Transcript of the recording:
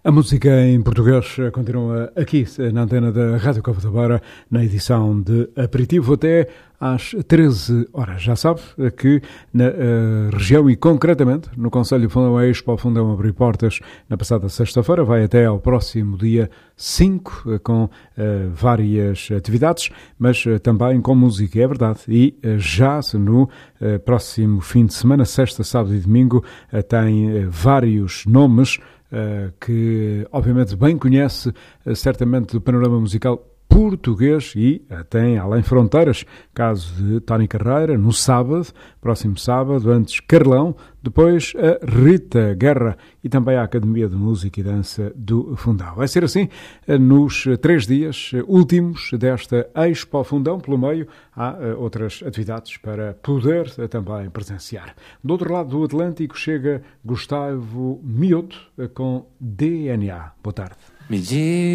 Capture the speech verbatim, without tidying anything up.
A música em português continua aqui na antena da Rádio Cova da Beira, na edição de Aperitivo até às treze horas. Já sabe que na uh, região e concretamente no Concelho de Fundão, a Expo Fundão abriu portas na passada sexta-feira, vai até ao próximo dia cinco uh, com uh, várias atividades, mas uh, também com música, é verdade. E uh, já no uh, próximo fim de semana, sexta, sábado e domingo, uh, tem uh, vários nomes Uh, que obviamente bem conhece uh, certamente do panorama musical português e uh, tem além fronteiras, caso de Tony Carreira no sábado, próximo sábado, antes Carlão, depois a Rita Guerra e também a Academia de Música e Dança do Fundão. Vai ser assim uh, nos uh, três dias uh, últimos desta Expo Fundão. Pelo meio há uh, outras atividades para poder uh, também presenciar. Do outro lado do Atlântico chega Gustavo Mioto uh, com D N A. Boa tarde.